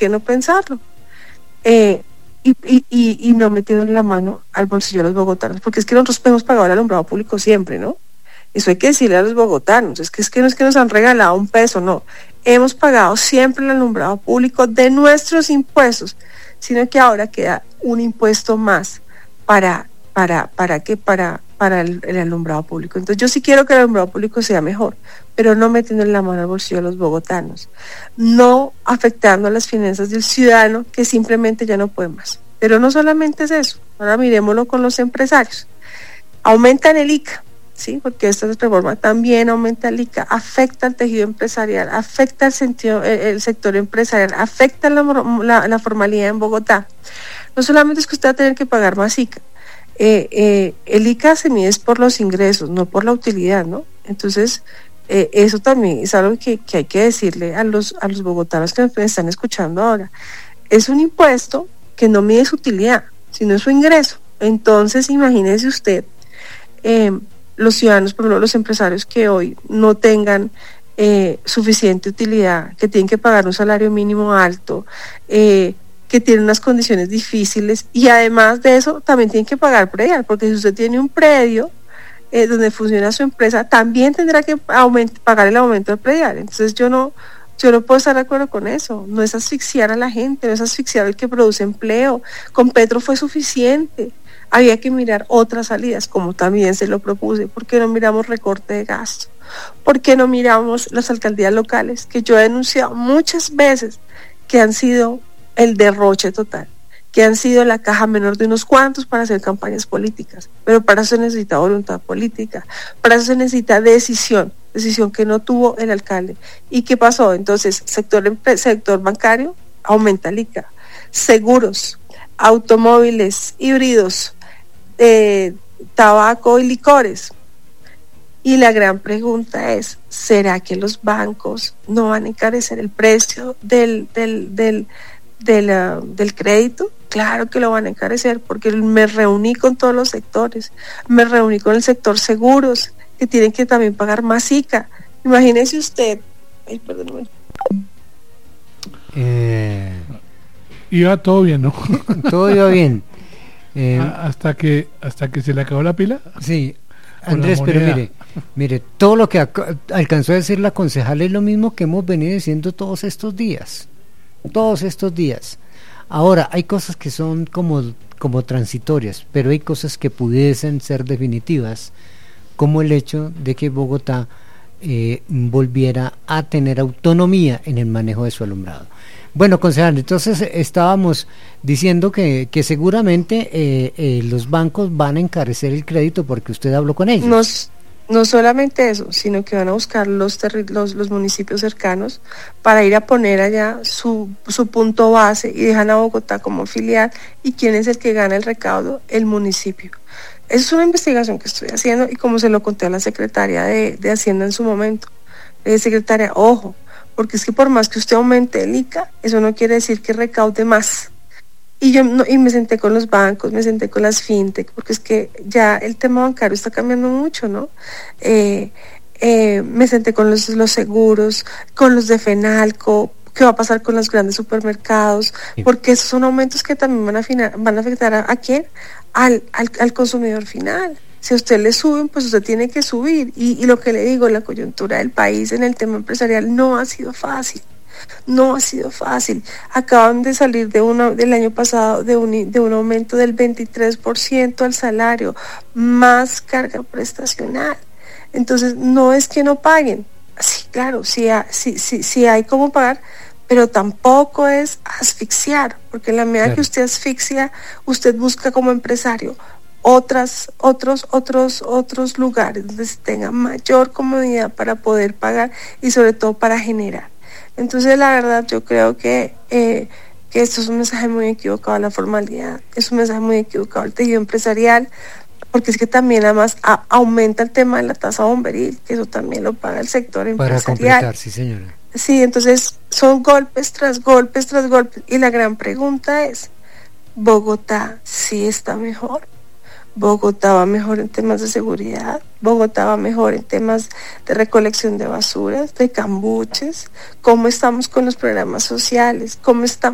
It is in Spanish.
qué no pensarlo? Y no metiendo la mano al bolsillo de los bogotanos, porque es que nosotros hemos pagado el alumbrado público siempre, ¿no? Eso hay que decirle a los bogotanos, es que no es que nos han regalado un peso, no. Hemos pagado siempre el alumbrado público de nuestros impuestos, sino que ahora queda un impuesto más para el alumbrado público. Entonces yo sí quiero que el alumbrado público sea mejor, pero no metiendo la mano al bolsillo de los bogotanos, no afectando las finanzas del ciudadano que simplemente ya no puede más. Pero no solamente es eso, ahora miremoslo con los empresarios. Aumentan el ICA, ¿sí? Porque esta reforma también aumenta el ICA, afecta al tejido empresarial, afecta el sector empresarial, afecta la formalidad en Bogotá. No solamente es que usted va a tener que pagar más ICA, el ICA se mide por los ingresos, no por la utilidad, ¿no? Entonces, eso también es algo que hay que decirle a los bogotanos que nos están escuchando ahora. Es un impuesto que no mide su utilidad, sino su ingreso. Entonces, imagínese usted, los ciudadanos, por ejemplo, los empresarios que hoy no tengan suficiente utilidad, que tienen que pagar un salario mínimo alto, que tienen unas condiciones difíciles, y además de eso también tienen que pagar predial, porque si usted tiene un predio donde funciona su empresa, también tendrá que pagar el aumento del predial. Entonces yo no puedo estar de acuerdo con eso. No es asfixiar a la gente, no es asfixiar al que produce empleo. Con Petro fue suficiente. Había que mirar otras salidas, como también se lo propuse. ¿Por qué no miramos recorte de gasto? ¿Por qué no miramos las alcaldías locales, que yo he denunciado muchas veces que han sido el derroche total, que han sido la caja menor de unos cuantos para hacer campañas políticas? Pero para eso se necesita voluntad política, para eso se necesita decisión que no tuvo el alcalde. ¿Y qué pasó? Entonces, sector bancario, aumenta el ICA, seguros, automóviles híbridos, tabaco y licores. Y la gran pregunta es, ¿será que los bancos no van a encarecer el precio del crédito? Claro que lo van a encarecer, porque me reuní con todos los sectores, me reuní con el sector seguros, que tienen que también pagar más ICA. Imagínese usted. Ay, perdón. Iba todo bien, ¿no? Todo iba bien. Hasta que se le acabó la pila. Sí, Andrés, pero mire, todo lo que alcanzó a decir la concejal es lo mismo que hemos venido diciendo todos estos días. Ahora, hay cosas que son como transitorias, pero hay cosas que pudiesen ser definitivas, como el hecho de que Bogotá volviera a tener autonomía en el manejo de su alumbrado. Bueno, concejal, entonces estábamos diciendo que seguramente los bancos van a encarecer el crédito porque usted habló con ellos. No solamente eso, sino que van a buscar los municipios cercanos para ir a poner allá su punto base, y dejan a Bogotá como filial. ¿Y quién es el que gana el recaudo? El municipio. Esa es una investigación que estoy haciendo, y como se lo conté a la secretaria de Hacienda en su momento. Secretaria, ojo, porque es que por más que usted aumente el ICA, eso no quiere decir que recaude más. Y me senté con los bancos, me senté con las fintech, porque es que ya el tema bancario está cambiando mucho, ¿no? Me senté con los seguros, con los de Fenalco, qué va a pasar con los grandes supermercados, porque esos son aumentos que también van a afectar ¿a quién? Al consumidor final. Si a usted le suben, pues usted tiene que subir. Y lo que le digo, la coyuntura del país en el tema empresarial no ha sido fácil. Acaban de salir del año pasado de un aumento del 23% al salario, más carga prestacional. Entonces, no es que no paguen. Sí, claro, sí hay cómo pagar, pero tampoco es asfixiar, porque en la medida que usted asfixia, usted busca como empresario otros lugares donde se tenga mayor comodidad para poder pagar y sobre todo para generar. Entonces, la verdad, yo creo que esto es un mensaje muy equivocado a la formalidad, es un mensaje muy equivocado al tejido empresarial, porque es que también además aumenta el tema de la tasa bomberil, que eso también lo paga el sector empresarial. Para completar, sí, señora. Sí, entonces son golpes tras golpes tras golpes, y la gran pregunta es, ¿Bogotá sí está mejor? Bogotá va mejor en temas de seguridad, Bogotá va mejor en temas de recolección de basuras, de cambuches, cómo estamos con los programas sociales, cómo estamos